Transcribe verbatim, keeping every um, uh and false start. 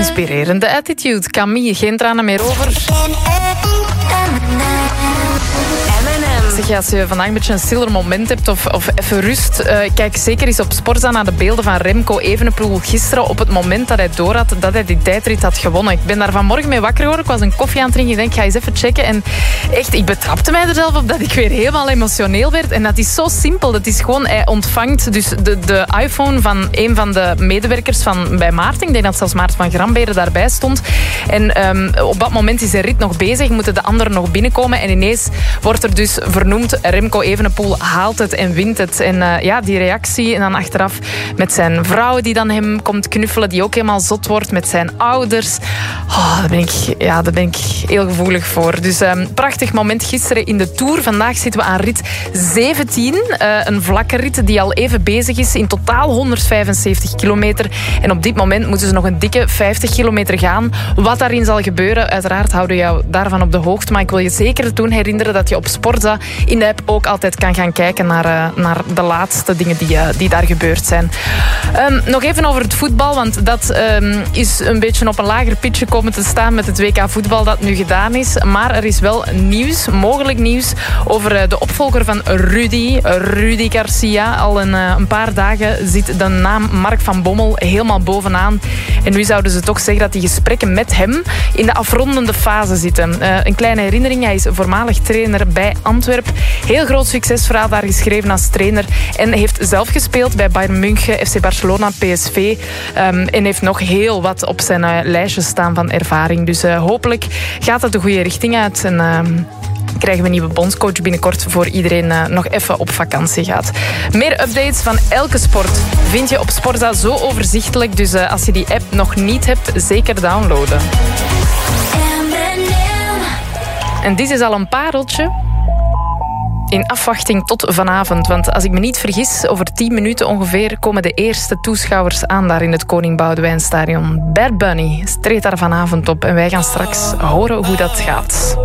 Inspirerende attitude. Camille, geen tranen meer over. Zeg, als je vandaag een beetje een stiller moment hebt of, of even rust, uh, kijk zeker eens op Sporza naar de beelden van Remco Evenepoel gisteren op het moment dat hij door had dat hij die tijdrit had gewonnen. Ik ben daar vanmorgen mee wakker geworden. Ik was een koffie aan het drinken. Ik denk, ga eens even checken. En echt, ik betrapte mij er zelf op dat ik weer helemaal emotioneel werd. En dat is zo simpel. Dat is gewoon, hij ontvangt dus de, de iPhone van een van de medewerkers van, bij Maarten. Ik denk dat zelfs Maarten van Gramberen daarbij stond. En um, op dat moment is de rit nog bezig. Moeten de anderen nog binnenkomen. En ineens wordt er dus vernoemd Remco Evenepoel haalt het en wint het. En uh, ja, die reactie. En dan achteraf met zijn vrouw die dan hem komt knuffelen. Die ook helemaal zot wordt met zijn ouders. Oh, daar ben ik, ja, daar ben ik heel gevoelig voor. Dus um, prachtig moment gisteren in de Tour. Vandaag zitten we aan rit zeventien. Uh, een vlakke rit die al even bezig is. In totaal honderdvijfenzeventig kilometer. En op dit moment moeten ze nog een dikke vijftig kilometer gaan. Wat daarin zal gebeuren, uiteraard houden we jou daarvan op de hoogte. Maar ik wil je zeker doen herinneren dat je op Sporza in de app ook altijd kan gaan kijken naar, uh, naar de laatste dingen die, uh, die daar gebeurd zijn. Um, nog even over het voetbal, want dat um, is een beetje op een lager pitje komen te staan met het W K voetbal dat nu gedaan is. Maar er is wel nieuws, mogelijk nieuws, over uh, de opvolger van Rudy, Rudy Garcia. Al een, uh, een paar dagen zit de naam Mark van Bommel helemaal bovenaan. En nu zouden ze toch zeggen dat die gesprekken met hem in de afrondende fase zitten. Uh, een kleine herinnering, hij is voormalig trainer bij Antwerpen. Heel groot succesverhaal daar geschreven als trainer. En heeft zelf gespeeld bij Bayern München, F C Barcelona, P S V. Um, en heeft nog heel wat op zijn uh, lijstje staan van ervaring. Dus uh, hopelijk gaat het de goede richting uit. En uh, krijgen we een nieuwe bondscoach binnenkort voor iedereen uh, nog even op vakantie gaat. Meer updates van elke sport vind je op Sporza zo overzichtelijk. Dus uh, als je die app nog niet hebt, zeker downloaden. En dit is al een pareltje. In afwachting tot vanavond. Want als ik me niet vergis, over tien minuten ongeveer komen de eerste toeschouwers aan daar in het Koning Boudewijnstadion. Bad Bunny treedt daar vanavond op. En wij gaan straks horen hoe dat gaat.